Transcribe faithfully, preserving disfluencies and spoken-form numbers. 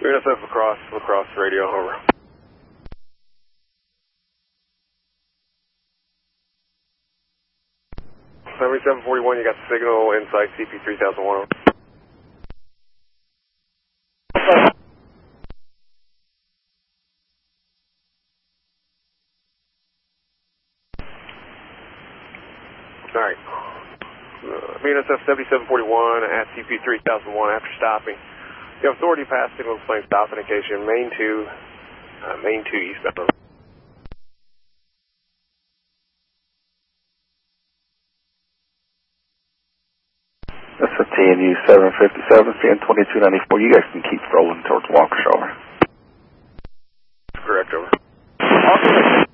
N S F across, across radio, over. seventy-seven forty-one, you got the signal inside C P three thousand one. Alright. Uh, N S F seventy-seven forty-one at C P three thousand one after stopping. You have authority past signal displaying stop indication, main two, uh, main two eastbound. That's a T N U seven fifty-seven, C N twenty-two ninety-four. You guys can keep rolling towards Waukesha. Correct, over.